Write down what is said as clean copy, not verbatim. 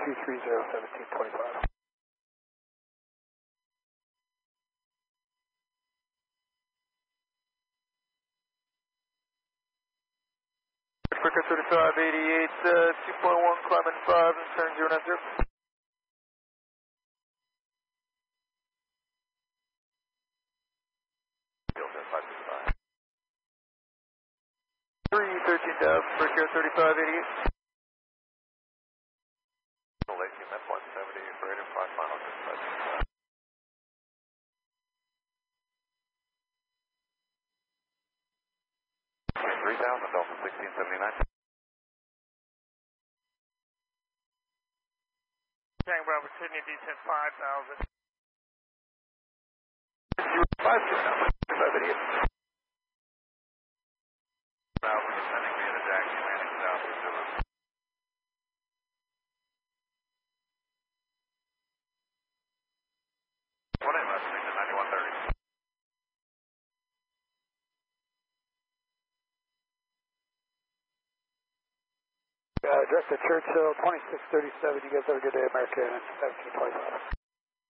230-1725. Africa 3588, 2.1, climbing 5, and turn 090. Delta 565. 313 Dav, Africa 3588. Lake midpoint 70, rated 5 miles, 565. 3000, Delta 1679. Tango Bravo Sydney, descent 5,000. 528. Bravo descending via the taxi, landing south of Zulu. What am I listening to 9130? Director Churchill, 2637, you guys have a good day, American 1725.